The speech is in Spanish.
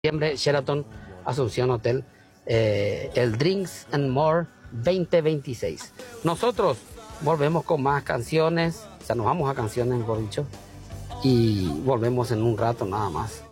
Septiembre, Sheraton Asunción Hotel, el Drinks and More 2026. Nosotros volvemos con más canciones, o sea, nos vamos a canciones, por dicho, y volvemos en un rato nada más.